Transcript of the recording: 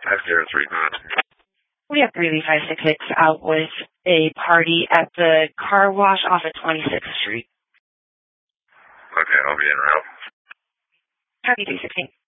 5035. We have 33566 out with a party at the car wash off of 26th Street. Okay, I'll be en route. Copy 316.